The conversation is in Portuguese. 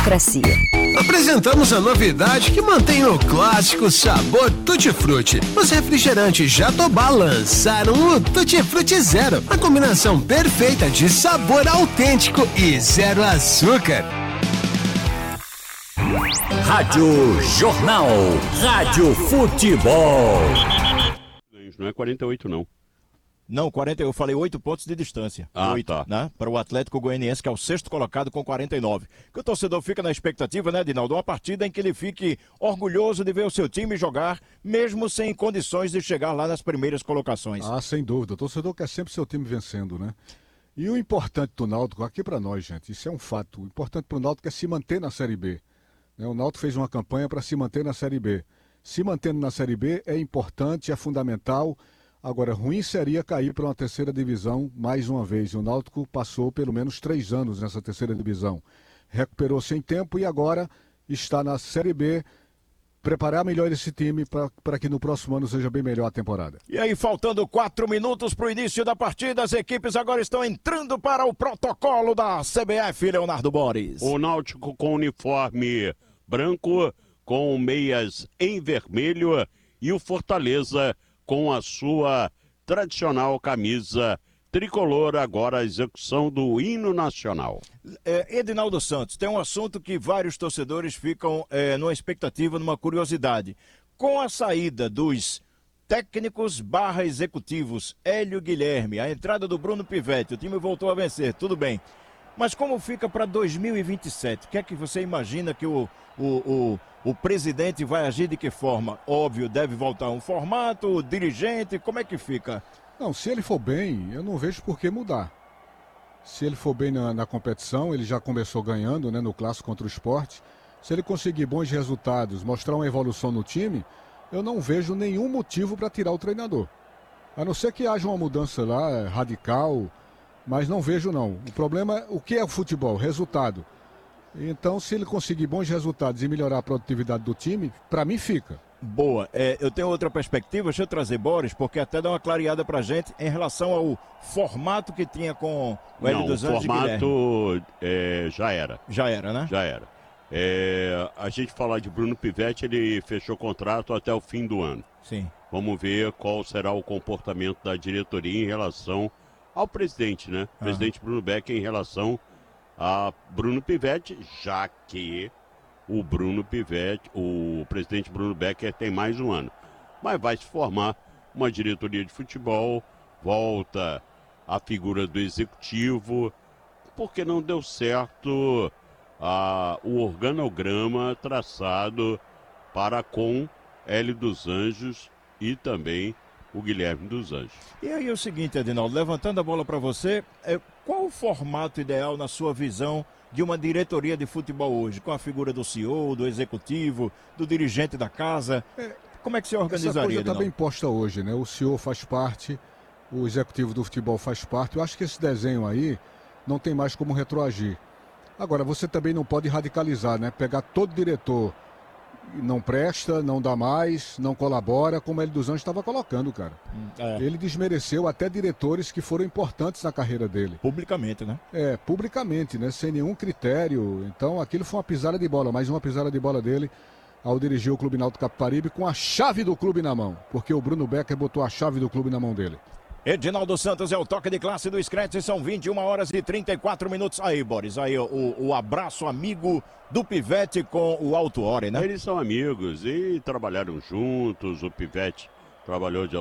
Democracia. Apresentamos a novidade que mantém o clássico sabor Tutti Frutti. Os refrigerantes Jatobá lançaram o Tutti Frutti Zero, a combinação perfeita de sabor autêntico e zero açúcar. Rádio Jornal, Rádio Futebol. Não é 48 não. Não, 40, eu falei 8 pontos de distância. 8, tá. Né? Para o Atlético Goianiense, que é o sexto colocado com 49. Que o torcedor fica na expectativa, né, Edinaldo? Uma partida em que ele fique orgulhoso de ver o seu time jogar, mesmo sem condições de chegar lá nas primeiras colocações. Ah, sem dúvida. O torcedor quer sempre seu time vencendo, né? E o importante do Náutico, aqui para nós, gente, isso é um fato. O importante para o Náutico é se manter na Série B. O Náutico fez uma campanha para se manter na Série B. Se mantendo na Série B é importante, é fundamental. Agora, ruim seria cair para uma terceira divisão mais uma vez. O Náutico passou pelo menos 3 anos nessa terceira divisão. Recuperou-se em tempo e agora está na Série B. Preparar melhor esse time para que no próximo ano seja bem melhor a temporada. E aí, faltando 4 minutos para o início da partida, as equipes agora estão entrando para o protocolo da CBF, Leonardo Boris. O Náutico com uniforme branco, com meias em vermelho, e o Fortaleza com a sua tradicional camisa tricolor, agora a execução do hino nacional. Edinaldo Santos, tem um assunto que vários torcedores ficam numa expectativa, numa curiosidade. Com a saída dos técnicos / executivos, Hélio e Guilherme, a entrada do Bruno Pivetti, o time voltou a vencer, tudo bem. Mas como fica para 2027? O que é que você imagina que o presidente vai agir de que forma? Óbvio, deve voltar um formato, o dirigente, como é que fica? Não, se ele for bem, eu não vejo por que mudar. Se ele for bem na competição, ele já começou ganhando, né, no clássico contra o Sport. Se ele conseguir bons resultados, mostrar uma evolução no time, eu não vejo nenhum motivo para tirar o treinador. A não ser que haja uma mudança lá, radical, mas não vejo não. O problema é o que é o futebol? Resultado. Então, se ele conseguir bons resultados e melhorar a produtividade do time, para mim fica. Boa. Eu tenho outra perspectiva, deixa eu trazer Boris, porque até dá uma clareada pra gente em relação ao formato que tinha com o Hélio dos Anjos. O formato já era. Já era, né? Já era. A gente falar de Bruno Pivetti, ele fechou contrato até o fim do ano. Sim. Vamos ver qual será o comportamento da diretoria em relação ao presidente, né? O presidente Bruno Becker em relação a Bruno Pivetti, já que o presidente Bruno Becker tem mais um ano. Mas vai se formar uma diretoria de futebol, volta a figura do executivo, porque não deu certo o organograma traçado para com Hélio dos Anjos e também o Guilherme dos Anjos. E aí é o seguinte, Edinaldo, levantando a bola para você, qual o formato ideal na sua visão de uma diretoria de futebol hoje, com a figura do CEO, do executivo, do dirigente da casa? Como é que você organizaria, Essa coisa Edinaldo? está bem posta hoje, né? O CEO faz parte, o executivo do futebol faz parte. Eu acho que esse desenho aí não tem mais como retroagir. Agora, você também não pode radicalizar, né? Pegar todo diretor não presta, não dá mais, não colabora, como ele dos Anjos estava colocando, cara. Ele desmereceu até diretores que foram importantes na carreira dele. Publicamente, né? Publicamente, né? Sem nenhum critério. Então, aquilo foi uma pisada de bola, mais uma pisada de bola dele ao dirigir o Clube Náutico Capibaribe com a chave do clube na mão, porque o Bruno Becker botou a chave do clube na mão dele. Edinaldo Santos é o toque de classe do Scratch, são 21 horas e 34 minutos. Aí, Boris, aí o abraço amigo do Pivetti com o Alto Ori, né? Eles são amigos e trabalharam juntos, o Pivetti trabalhou de